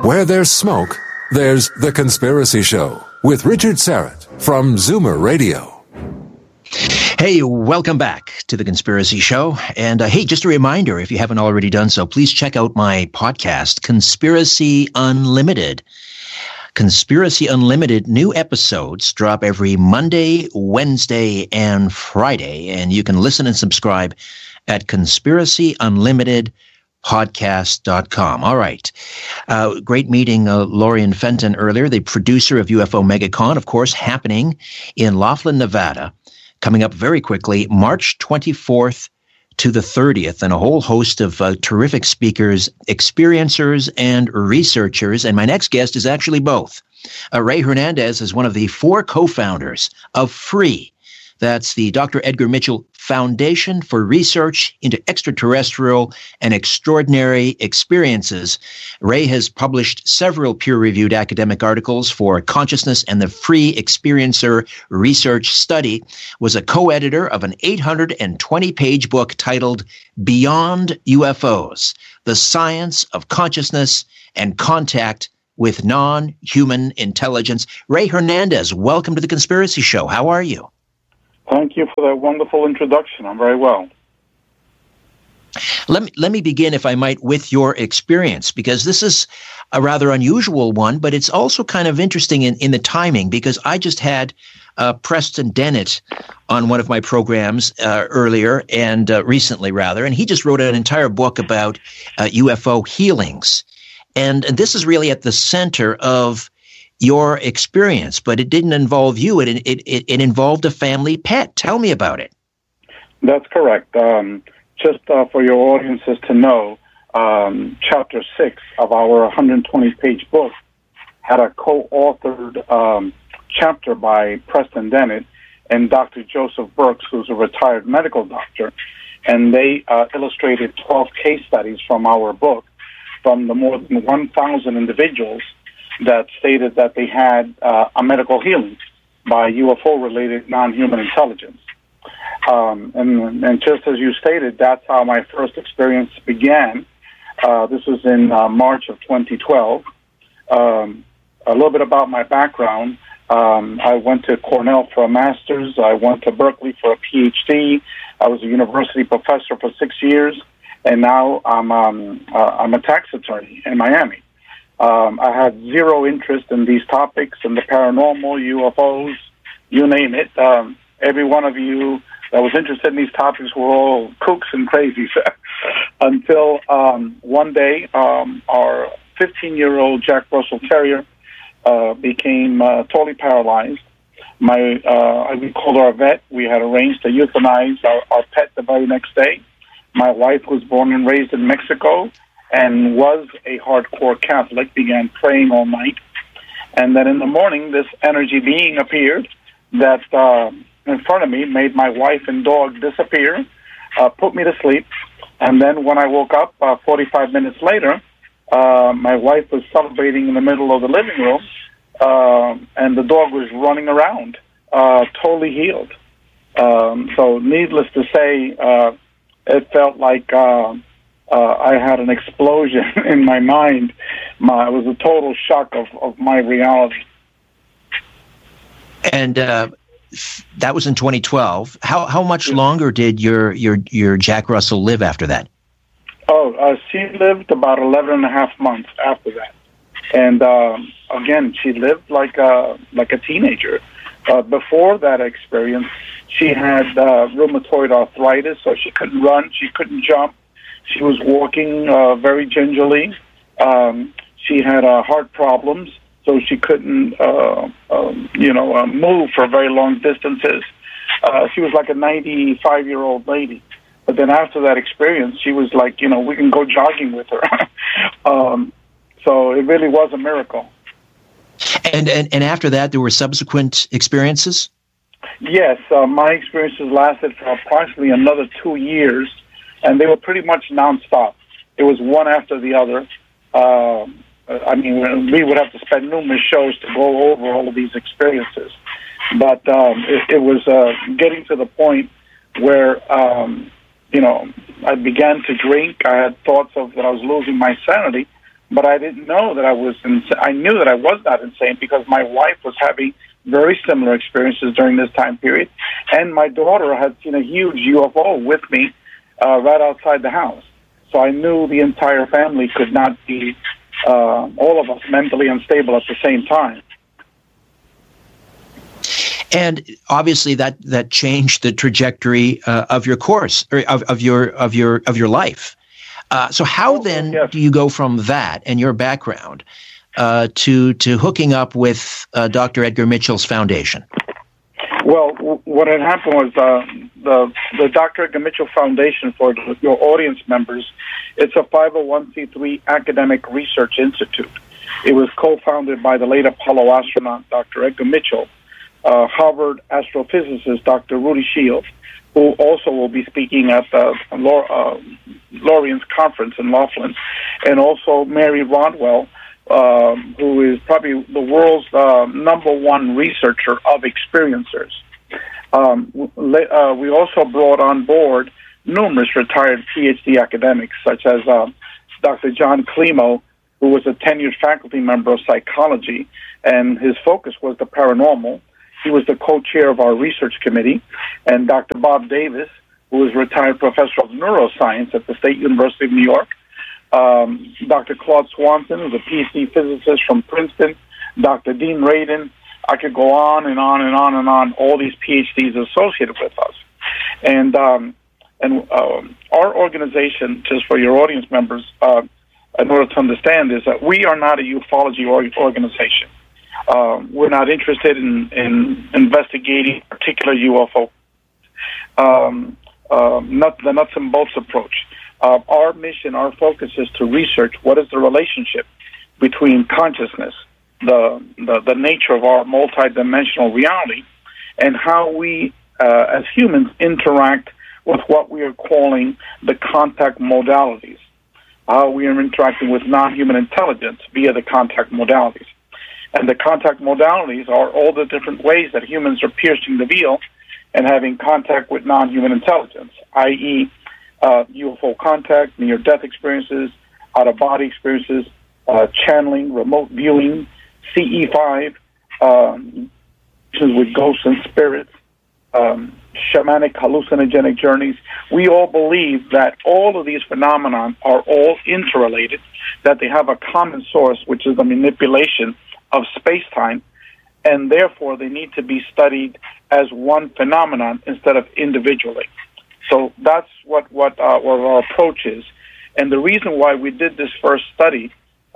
Where there's smoke, there's The Conspiracy Show with Richard Syrett from Zoomer Radio. Hey, welcome back to The Conspiracy Show. And hey, just a reminder, if you haven't already done so, please check out my podcast, Conspiracy Unlimited. Conspiracy Unlimited, new episodes drop every Monday, Wednesday, and Friday. And you can listen and subscribe at conspiracyunlimitedpodcast.com. All right. Great meeting Lorian Fenton earlier, the producer of UFO MegaCon, of course, happening in Laughlin, Nevada, coming up very quickly, March 24th to the 30th, and a whole host of terrific speakers, experiencers, and researchers. And my next guest is actually both. Ray Hernandez is one of the 4 co-founders of FREE. That's the Dr. Edgar Mitchell Foundation for Research into Extraterrestrial and Extraordinary Experiences. Ray has published several peer-reviewed academic articles for Consciousness and the Free Experiencer Research Study, was a co-editor of an 820-page book titled Beyond UFOs, The Science of Consciousness and Contact with Non-Human Intelligence. Ray Hernandez, welcome to The Conspiracy Show. How are you? Thank you for that wonderful introduction. I'm very well. Let me begin, if I might, with your experience, because this is a rather unusual one, but it's also kind of interesting in the timing, because I just had Preston Dennett on one of my programs earlier, and recently rather, and he just wrote an entire book about UFO healings. And this is really at the center of your experience, but it didn't involve you. It involved a family pet. Tell me about it. That's correct. Just for your audiences to know, Chapter 6 of our 120-page book had a co-authored chapter by Preston Dennett and Dr. Joseph Burks, who's a retired medical doctor, and they illustrated 12 case studies from our book from the more than 1,000 individuals that stated that they had a medical healing by UFO-related non-human intelligence. And just as you stated, that's how my first experience began. This was in March of 2012. A little bit about my background. I went to Cornell for a master's. I went to Berkeley for a PhD. I was a university professor for 6 years, and now I'm a tax attorney in Miami. I had zero interest in these topics, in the paranormal, UFOs, you name it. Every one of you that was interested in these topics were all kooks and crazies until one day our 15-year-old Jack Russell Terrier became totally paralyzed. We called our vet. We had arranged to euthanize our pet the very next day. My wife was born and raised in Mexico and was a hardcore Catholic, began praying all night. And then in the morning, this energy being appeared that in front of me made my wife and dog disappear, put me to sleep. And then when I woke up 45 minutes later, my wife was celebrating in the middle of the living room, and the dog was running around, totally healed. So needless to say, it felt like I had an explosion in my mind. It was a total shock of my reality. And that was in 2012. How much longer did your Jack Russell live after that? She lived about 11 and a half months after that. And again, she lived like a teenager. Before that experience, she had rheumatoid arthritis, so she couldn't run, she couldn't jump. She was walking very gingerly. She had heart problems, so she couldn't, move for very long distances. She was like a 95-year-old lady. But then after that experience, she was like, we can go jogging with her. So it really was a miracle. And after that, there were subsequent experiences? Yes, my experiences lasted for approximately another 2 years, and they were pretty much nonstop. It was one after the other. We would have to spend numerous shows to go over all of these experiences. But it was getting to the point where, I began to drink. I had thoughts of that I was losing my sanity, but I didn't know that I was insane. I knew that I was not insane because my wife was having very similar experiences during this time period, and my daughter had seen a huge UFO with me right outside the house. So I knew the entire family could not be, all of us, mentally unstable at the same time. And obviously, that changed the trajectory of your course, or of your life. So how then do you go from that and your background to hooking up with Dr. Edgar Mitchell's foundation? Well, what had happened was the Dr. Edgar Mitchell Foundation, for your audience members, it's a 501c3 academic research institute. It was co-founded by the late Apollo astronaut, Dr. Edgar Mitchell, Harvard astrophysicist, Dr. Rudy Shields, who also will be speaking at the Lorian's conference in Laughlin, and also Mary Rodwell, who is probably the world's number one researcher of experiencers. We also brought on board numerous retired PhD academics, such as Dr. John Climo, who was a tenured faculty member of psychology, and his focus was the paranormal. He was the co-chair of our research committee, and Dr. Bob Davis, who was retired professor of neuroscience at the State University of New York. Dr. Claude Swanson, who's a PhD physicist from Princeton. Dr. Dean Radin. I could go on and on and on and on. All these PhDs associated with us, and our organization, just for your audience members, in order to understand, is that we are not a ufology organization. We're not interested in investigating a particular UFO. Not the nuts and bolts approach. Our mission, our focus is to research what is the relationship between consciousness, the nature of our multidimensional reality, and how we, as humans, interact with what we are calling the contact modalities. How we are interacting with non-human intelligence via the contact modalities. And the contact modalities are all the different ways that humans are piercing the veil and having contact with non-human intelligence, i.e., UFO contact, near-death experiences, out-of-body experiences, channeling, remote viewing, CE5, with ghosts and spirits, shamanic hallucinogenic journeys. We all believe that all of these phenomena are all interrelated, that they have a common source, which is the manipulation of space-time, and therefore they need to be studied as one phenomenon instead of individually. So that's what our approach is. And the reason why we did this first study,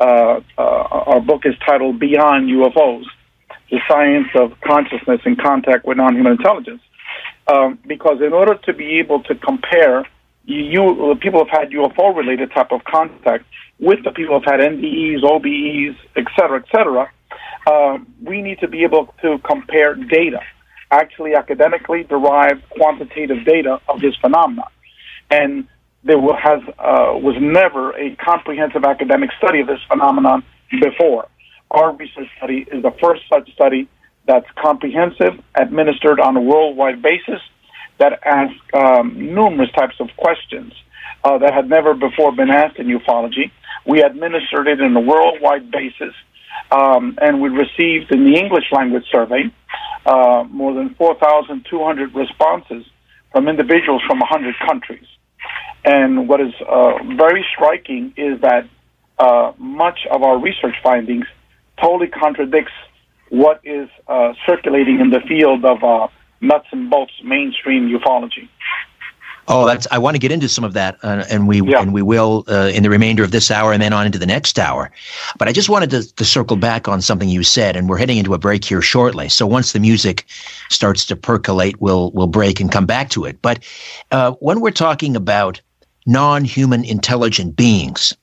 our book is titled Beyond UFOs, The Science of Consciousness in Contact with Non-Human Intelligence, because in order to be able to compare the people who have had UFO-related type of contact with the people who have had NDEs, OBEs, et cetera, we need to be able to compare data, actually academically derived quantitative data of this phenomenon. And there was never a comprehensive academic study of this phenomenon before. Our research study is the first such study that's comprehensive, administered on a worldwide basis, that asks numerous types of questions that had never before been asked in ufology. We administered it on a worldwide basis, and we received in the English language survey more than 4,200 responses from individuals from 100 countries. And what is very striking is that much of our research findings totally contradicts what is circulating in the field of nuts and bolts mainstream ufology. Oh, I want to get into some of that, and we will in the remainder of this hour and then on into the next hour. But I just wanted to circle back on something you said, and we're heading into a break here shortly. So once the music starts to percolate, we'll break and come back to it. But when we're talking about non-human intelligent beings,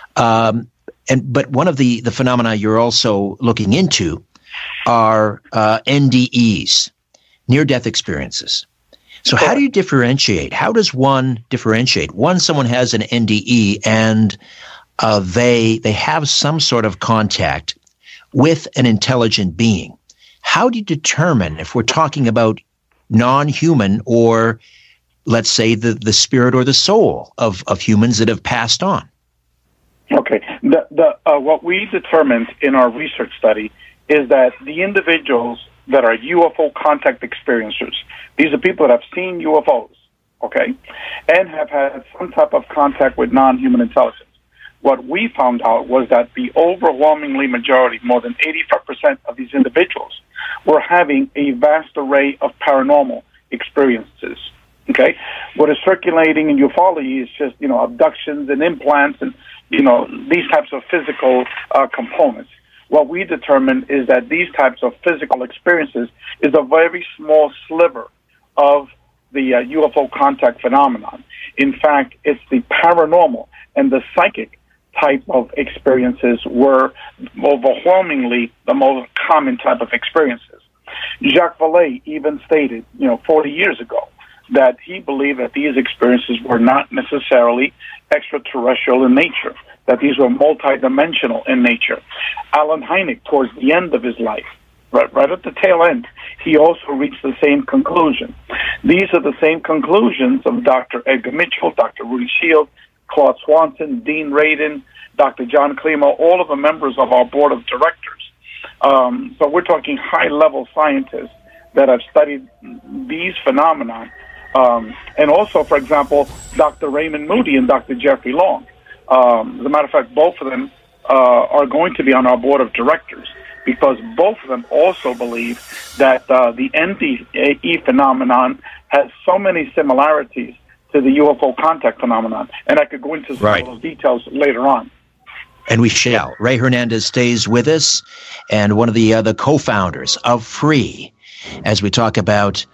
but one of the phenomena you're also looking into are NDEs, near-death experiences. So how do you differentiate? How does one differentiate? Someone has an NDE and they have some sort of contact with an intelligent being. How do you determine if we're talking about non-human or, let's say, the spirit or the soul of humans that have passed on? Okay. What we determined in our research study is that the individuals that are UFO contact experiencers, these are people that have seen UFOs, okay, and have had some type of contact with non-human intelligence. What we found out was that the overwhelmingly majority, more than 85% of these individuals, were having a vast array of paranormal experiences. Okay, what is circulating in ufology is just abductions and implants and these types of physical components. What we determined is that these types of physical experiences is a very small sliver of the UFO contact phenomenon. In fact, it's the paranormal and the psychic type of experiences were overwhelmingly the most common type of experiences. Jacques Vallée even stated, 40 years ago, that he believed that these experiences were not necessarily extraterrestrial in nature, that these were multidimensional in nature. Allen Hynek, towards the end of his life, right at the tail end, he also reached the same conclusion. These are the same conclusions of Dr. Edgar Mitchell, Dr. Rudy Shields, Claude Swanson, Dean Radin, Dr. John Klimo, all of the members of our board of directors. So we're talking high-level scientists that have studied these phenomena. And also, for example, Dr. Raymond Moody and Dr. Jeffrey Long. As a matter of fact, both of them are going to be on our board of directors because both of them also believe that the NDE phenomenon has so many similarities to the UFO contact phenomenon. And I could go into some of those details later on. And we shall. Ray Hernandez stays with us and one of the co-founders of FREE, as we talk about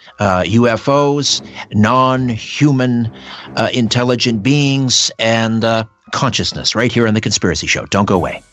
UFOs, non-human intelligent beings, and consciousness right here on The Conspiracy Show. Don't go away.